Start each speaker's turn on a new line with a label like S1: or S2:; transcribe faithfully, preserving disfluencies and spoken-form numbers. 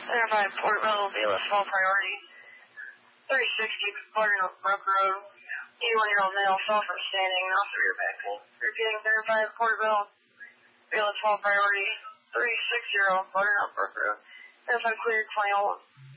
S1: Verify Portville, Bailiff, full priority. three sixty, Butternut Brook Road. eighty-one-year-old male, sulfur standing, off the rear back. Repeating, verify Portville, Bailiff, full priority. three sixty, Butternut Brook Road. Verify cleared, twenty-one.